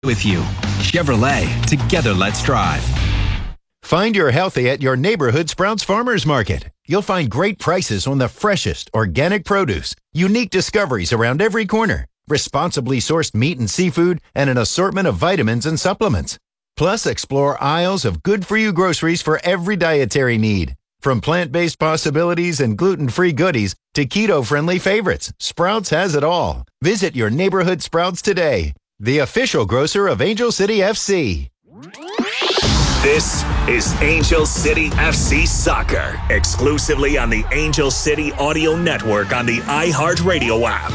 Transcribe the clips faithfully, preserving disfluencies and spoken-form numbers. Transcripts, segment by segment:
with you. Chevrolet, together let's drive. Find your healthy at your neighborhood Sprouts Farmers Market. You'll find great prices on the freshest organic produce, unique discoveries around every corner, responsibly sourced meat and seafood, and an assortment of vitamins and supplements. Plus, explore aisles of good-for-you groceries for every dietary need. From plant-based possibilities and gluten-free goodies to keto-friendly favorites, Sprouts has it all. Visit your neighborhood Sprouts today, the official grocer of Angel City F C. This is Angel City F C Soccer, exclusively on the Angel City Audio Network on the iHeartRadio app.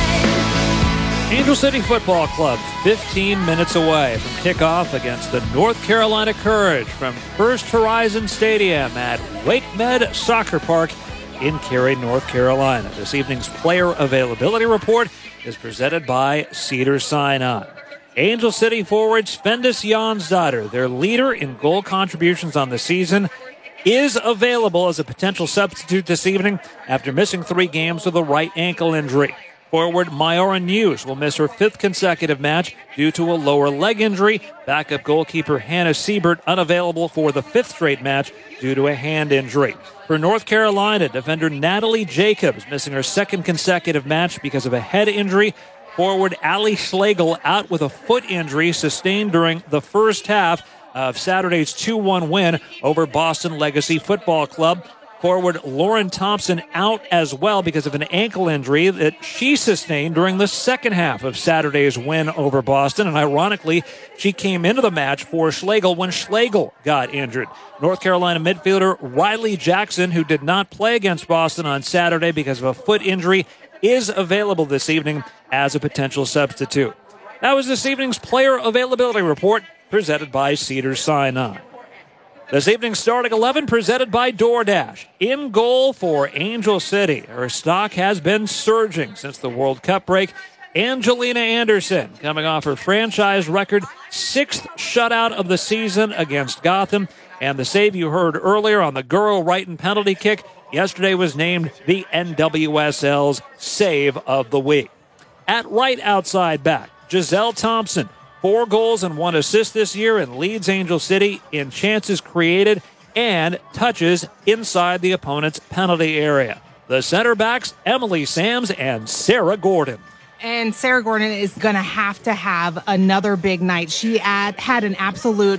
Angel City Football Club, fifteen minutes away from kickoff against the North Carolina Courage from First Horizon Stadium at Wake Med Soccer Park in Cary, North Carolina. This evening's player availability report is presented by Cedars-Sinai. Angel City forward Svendas Jonsdottir, their leader in goal contributions on the season, is available as a potential substitute this evening after missing three games with a right ankle injury. Forward Myora News will miss her fifth consecutive match due to a lower leg injury. Backup goalkeeper Hannah Siebert unavailable for the fifth straight match due to a hand injury. For North Carolina, defender Natalie Jacobs missing her second consecutive match because of a head injury. Forward Allie Schlegel out with a foot injury sustained during the first half of Saturday's two one win over Boston Legacy Football Club. Forward Lauren Thompson out as well because of an ankle injury that she sustained during the second half of Saturday's win over Boston. And ironically, she came into the match for Schlegel when Schlegel got injured. North Carolina midfielder Riley Jackson, who did not play against Boston on Saturday because of a foot injury, is available this evening as a potential substitute. That was this evening's player availability report presented by Cedars-Sinai. This evening's starting eleven presented by DoorDash. In goal for Angel City. Her stock has been surging since the World Cup break. Angelina Anderson coming off her franchise record sixth shutout of the season against Gotham. And the save you heard earlier on the Guro Wrighton penalty kick yesterday was named the N W S L's Save of the Week. At right outside back, Giselle Thompson. Four goals and one assist this year and leads Angel City in chances created and touches inside the opponent's penalty area. The center backs, Emily Sams and Sarah Gordon. And Sarah Gordon is going to have to have another big night. She had, had an absolute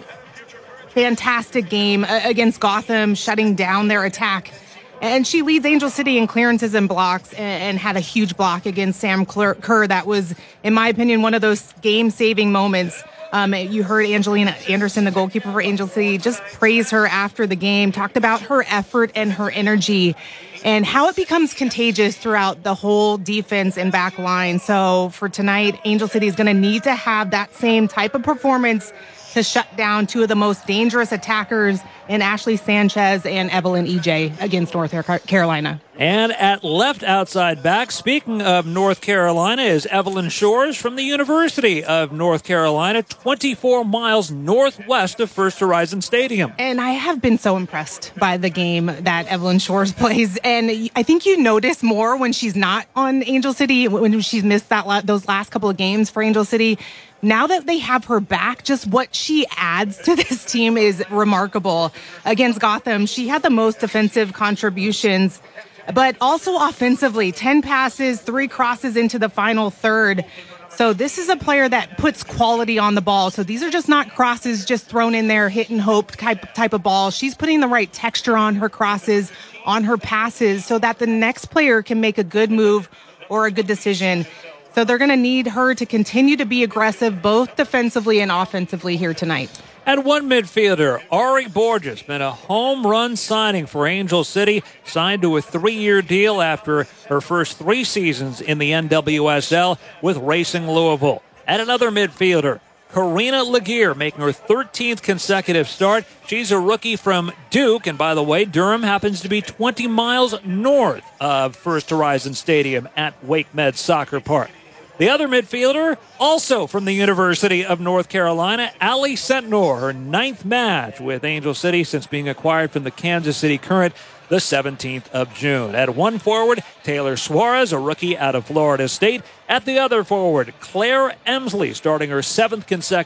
fantastic game against Gotham, shutting down their attack. And she leads Angel City in clearances and blocks and, and had a huge block against Sam Kerr. That was, in my opinion, one of those game-saving moments. Um, you heard Angelina Anderson, the goalkeeper for Angel City, just praise her after the game, talked about her effort and her energy and how it becomes contagious throughout the whole defense and back line. So for tonight, Angel City is going to need to have that same type of performance to shut down two of the most dangerous attackers in Ashley Sanchez and Evelyn E J against North Carolina. And at left outside back, speaking of North Carolina, is Evelyn Shores from the University of North Carolina, twenty-four miles northwest of First Horizon Stadium. And I have been so impressed by the game that Evelyn Shores plays. And I think you notice more when she's not on Angel City, when she's missed that la- those last couple of games for Angel City. Now that they have her back, just what she adds to this team is remarkable. Against Gotham, she had the most defensive contributions, but also offensively, ten passes, three crosses into the final third. So this is a player that puts quality on the ball. So these are just not crosses just thrown in there, hit and hope type, type of ball. She's putting the right texture on her crosses, on her passes, so that the next player can make a good move or a good decision. So they're going to need her to continue to be aggressive, both defensively and offensively here tonight. And one midfielder, Ari Borges, been a home run signing for Angel City, signed to a three-year deal after her first three seasons in the N W S L with Racing Louisville. And another midfielder, Karina Laguerre, making her thirteenth consecutive start. She's a rookie from Duke, and by the way, Durham happens to be twenty miles north of First Horizon Stadium at Wake Med Soccer Park. The other midfielder, also from the University of North Carolina, Allie Sentnor, her ninth match with Angel City since being acquired from the Kansas City Current the seventeenth of June. At one forward, Taylor Suarez, a rookie out of Florida State. At the other forward, Claire Emsley, starting her seventh consecutive